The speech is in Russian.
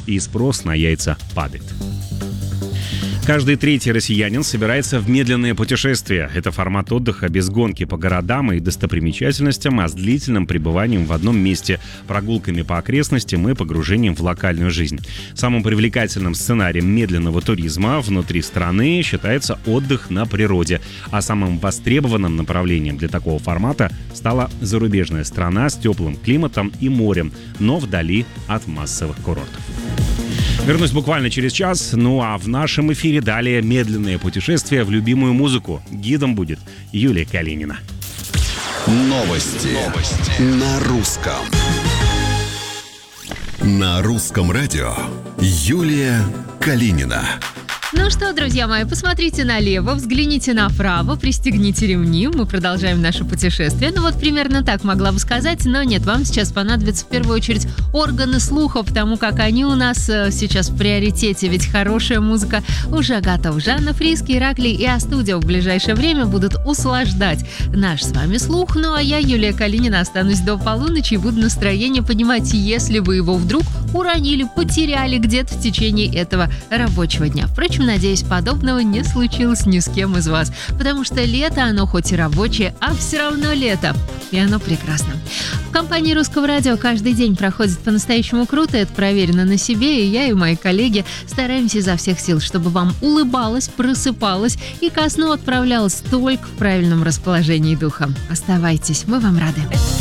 и спрос на яйца падает. Каждый третий россиянин собирается в медленное путешествие. Это формат отдыха без гонки по городам и достопримечательностям, а с длительным пребыванием в одном месте, прогулками по окрестностям и погружением в локальную жизнь. Самым привлекательным сценарием медленного туризма внутри страны считается отдых на природе, а самым востребованным направлением для такого формата стала зарубежная страна с теплым климатом и морем, но вдали от массовых курортов. Вернусь буквально через час. Ну а в нашем эфире далее медленное путешествие в любимую музыку. Гидом будет Юлия Калинина. Новости на русском. На русском радио Юлия Калинина. Ну что, друзья мои, посмотрите налево, взгляните направо, пристегните ремни. Мы продолжаем наше путешествие. Ну вот примерно так могла бы сказать, но нет, вам сейчас понадобится в первую очередь органы слуха, потому как они у нас сейчас в приоритете, ведь хорошая музыка уже готова. Жанна Фриске, Ираклий и А-студио в ближайшее время будут услаждать наш с вами слух. Ну а я, Юлия Калинина, останусь до полуночи и буду настроение поднимать, если вы его вдруг уронили, потеряли где-то в течение этого рабочего дня. Впрочем, надеюсь, подобного не случилось ни с кем из вас, потому что лето, оно хоть и рабочее, а все равно лето, и оно прекрасно. В компании Русского радио каждый день проходит по-настоящему круто, это проверено на себе, и я, и мои коллеги стараемся изо всех сил, чтобы вам улыбалось, просыпалось и ко сну отправлялось только в правильном расположении духа. Оставайтесь, мы вам рады.